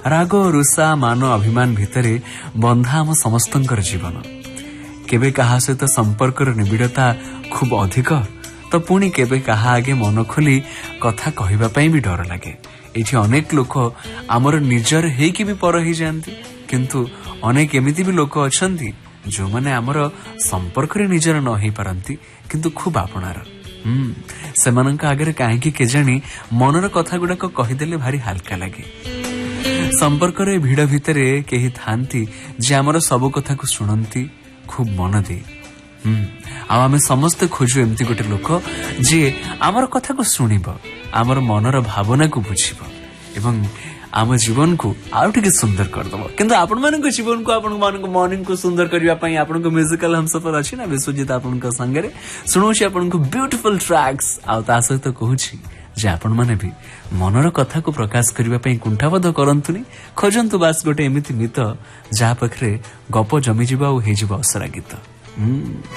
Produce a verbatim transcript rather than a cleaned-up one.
राग रुषा मान अभिमान भितरे बंधा आम समस्तंकर जीवन केबे कहा सहित संपर्कर निबिड़ता खूब अधिक तो पुणी केबे कहा आगे मन खोली कथा कहवा भी डर लगे। एठी अनेक लोक आमर निजर हेकि भी पर ही जाती किंतु अनेक एमिति भी लोक अछंती जो माने आमर संपर्क रे निजर न हो पारंती किंतु खूब आपणार हम्म सेमानंक आगे कहीं केजाणी मनर कथा गुड़ाक कहीदेले भारी हल्का लगे। संपर्क रे भिड़ भितरे केही थांती जे आमर सब कथा को सुनती खूब मन दे हम्म आमे समस्त खोजु एमती गोटे लोक जे आमर कथा को सुनिब आमर मनर भावना को बुझिब एवं आम जीवन को आउ टिके सुंदर करदब किंतु आपण मानक जीवन को आपण मानक मॉर्निंग को सुंदर करबा पई आपण को म्यूजिकल हमसफर अछि ना विश्वजीत आपण को संगे सुनौछि आपण को ब्यूटीफुल ट्रैक्स आ ता सहित कहूछि जे आपण माने भी मनर कथा को प्रकाश करबा पई कुंठाबद्ध करंतुनी खोजंतु बास गोटे एमिति गीत जा पखरे गप जमी जिबा ओ हे जिबा असरा गीत।